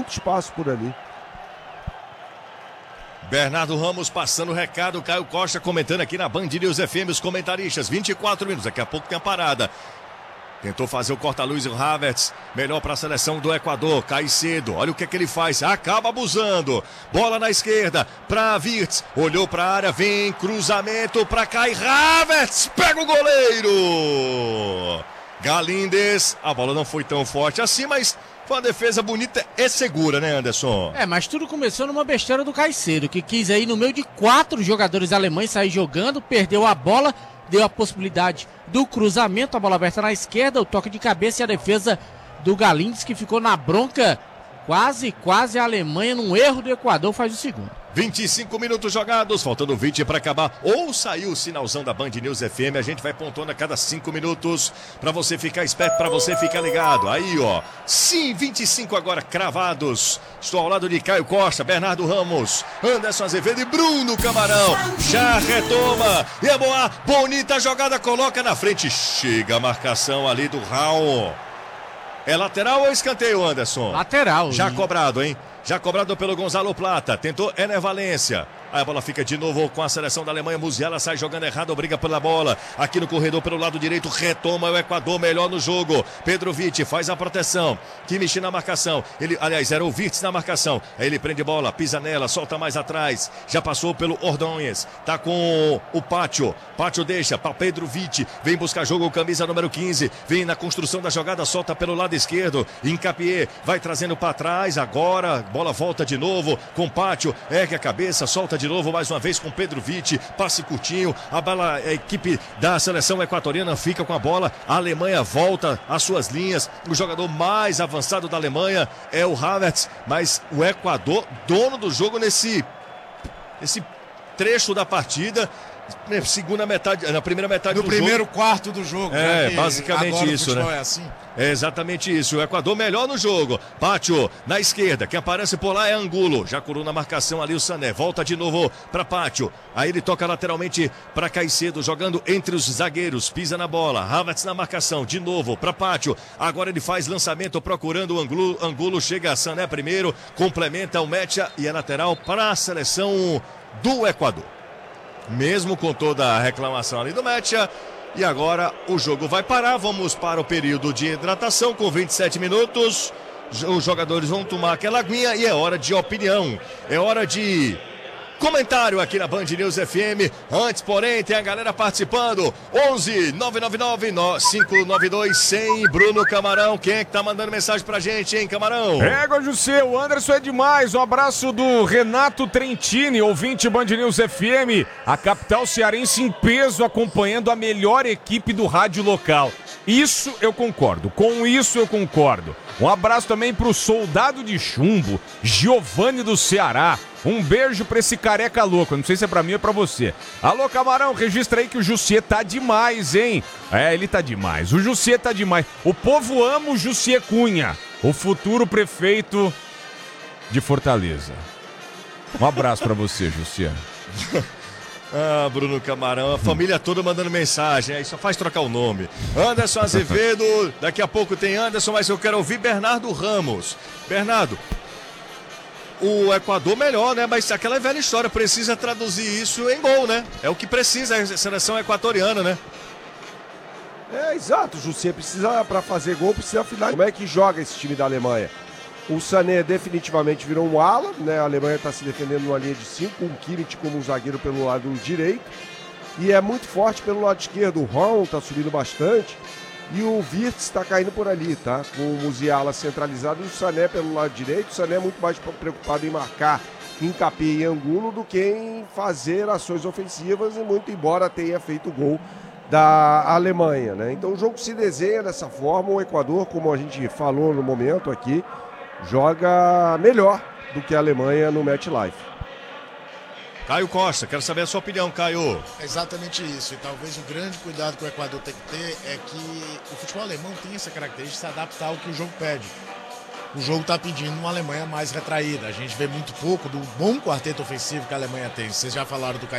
muito espaço por ali. Bernardo Ramos passando o recado, Caio Costa comentando aqui na Band News FM, os comentaristas, 24 minutos, daqui a pouco tem a parada. Tentou fazer o corta-luz e o Havertz, melhor para a seleção do Equador, cai cedo, olha o que ele faz, acaba abusando, bola na esquerda, para Wirtz, olhou para a área, vem, cruzamento para Kai Havertz, pega o goleiro! Galíndez, a bola não foi tão forte assim, mas foi uma defesa bonita e segura, né, Anderson? Mas tudo começou numa besteira do Caicedo, que quis aí no meio de 4 jogadores alemães sair jogando, perdeu a bola, deu a possibilidade do cruzamento, a bola aberta na esquerda, o toque de cabeça e a defesa do Galíndez, que ficou na bronca. Quase a Alemanha, num erro do Equador, faz o segundo. 25 minutos jogados, faltando 20 para acabar. Ou saiu o sinalzão da Band News FM, a gente vai pontuando a cada 5 minutos para você ficar esperto, para você ficar ligado. Aí, ó, sim, 25 agora cravados. Estou ao lado de Caio Costa, Bernardo Ramos, Anderson Azevedo e Bruno Camarão. Já retoma, e é boa, bonita jogada, coloca na frente. Chega a marcação ali do Raul. É lateral ou escanteio, Anderson? Lateral. Já cobrado, hein? Já cobrado pelo Gonzalo Plata. Tentou Ener Valência. Aí a bola fica de novo com a seleção da Alemanha. Musiala sai jogando errado, briga pela bola. Aqui no corredor pelo lado direito, retoma o Equador, melhor no jogo. Petrovic faz a proteção. Kimmich na marcação. Aliás, era o Wirtz na marcação. Aí ele prende bola, pisa nela, solta mais atrás. Já passou pelo Ordóñez. Tá com o Pátio. Pátio deixa para Petrovic. Vem buscar jogo, camisa número 15. Vem na construção da jogada, solta pelo lado esquerdo. Hincapié vai trazendo para trás. Agora, bola volta de novo com Pátio. Ergue a cabeça, solta de novo mais uma vez com Petrovic, passe curtinho, a equipe da seleção equatoriana fica com a bola, a Alemanha volta às suas linhas, o jogador mais avançado da Alemanha é o Havertz, mas o Equador, dono do jogo nesse trecho da partida, segunda metade, na primeira metade do jogo. No primeiro quarto do jogo. Basicamente isso, né? É assim. É exatamente isso, o Equador melhor no jogo. Pátio na esquerda, quem aparece por lá é Angulo. Já curou na marcação ali o Sané, volta de novo para Pátio. Aí ele toca lateralmente para Caicedo, jogando entre os zagueiros, pisa na bola. Havertz na marcação, de novo para Pátio. Agora ele faz lançamento procurando o Angulo. Angulo chega a Sané primeiro, complementa o Mecha e é lateral para a seleção do Equador. Mesmo com toda a reclamação ali do Mecha. E agora o jogo vai parar, vamos para o período de hidratação com 27 minutos. Os jogadores vão tomar aquela aguinha e é hora de opinião. É hora de comentário aqui na Band News FM. Antes, porém, tem a galera participando. 11 999 592 100. Bruno Camarão, quem é que tá mandando mensagem pra gente, hein, Camarão? José, o Anderson é demais. Um abraço do Renato Trentini, ouvinte Band News FM. A capital cearense em peso, acompanhando a melhor equipe do rádio local. Isso eu concordo, com isso eu concordo. Um abraço também pro soldado de chumbo, Giovanni do Ceará. Um beijo pra esse careca louco, não sei se é pra mim ou pra você. Alô, Camarão, registra aí que o Jussier tá demais, hein? Ele tá demais, o Jussier tá demais. O povo ama o Jussier Cunha, o futuro prefeito de Fortaleza. Um abraço pra você, Jussier. Bruno Camarão, a família toda mandando mensagem, aí só faz trocar o nome. Anderson Azevedo, daqui a pouco tem Anderson, mas eu quero ouvir Bernardo Ramos. Bernardo, o Equador melhor, né? Mas aquela velha história, precisa traduzir isso em gol, né? É o que precisa a seleção equatoriana, né? Exato, Jussier precisa, para fazer gol, precisa finalizar. Como é que joga esse time da Alemanha? O Sané definitivamente virou um ala, né? A Alemanha está se defendendo numa linha de 5, um Kimmich como um zagueiro pelo lado direito. E é muito forte pelo lado esquerdo. O Raul está subindo bastante. E o Wirtz está caindo por ali, tá? Com o Musiala centralizado e o Sané pelo lado direito. O Sané é muito mais preocupado em marcar Hincapié e Angulo do que em fazer ações ofensivas, e muito embora tenha feito o gol da Alemanha, né? Então o jogo se desenha dessa forma. O Equador, como a gente falou no momento aqui, joga melhor do que a Alemanha no MetLife. Caio Costa, quero saber a sua opinião, Caio. É exatamente isso, e talvez o grande cuidado que o Equador tem que ter é que o futebol alemão tem essa característica de se adaptar ao que o jogo pede. O jogo está pedindo uma Alemanha mais retraída. A gente vê muito pouco do bom quarteto ofensivo que a Alemanha tem. Vocês já falaram do